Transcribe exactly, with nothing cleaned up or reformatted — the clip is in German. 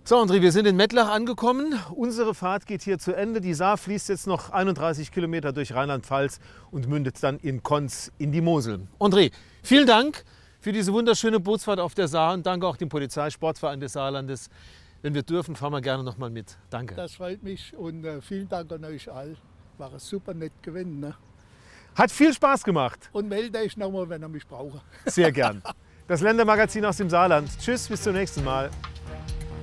So, André, wir sind in Mettlach angekommen. Unsere Fahrt geht hier zu Ende. Die Saar fließt jetzt noch einunddreißig Kilometer durch Rheinland-Pfalz und mündet dann in Konz in die Mosel. André, vielen Dank für diese wunderschöne Bootsfahrt auf der Saar und danke auch dem Polizeisportverein des Saarlandes. Wenn wir dürfen, fahren wir gerne noch mal mit. Danke. Das freut mich und äh, vielen Dank an euch alle. War ein super nett gewesen. Ne? Hat viel Spaß gemacht. Und melde euch noch mal, wenn ihr mich braucht. Sehr gern. Das Ländermagazin aus dem Saarland. Tschüss, bis zum nächsten Mal.